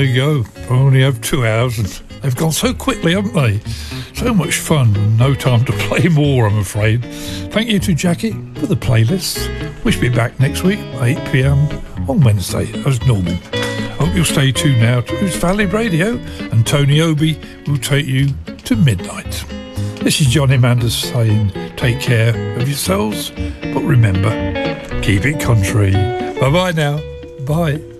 there you go. I only have 2 hours and they've gone so quickly, haven't they? So much fun and no time to play more, I'm afraid. Thank you to Jackie for the playlist. We should be back next week, 8 p.m. on Wednesday, as normal. Hope you'll stay tuned now to Who's Valley Radio, and Tony Obi will take you to midnight. This is Johnny Manders saying take care of yourselves, but remember, keep it country. Bye-bye now. Bye.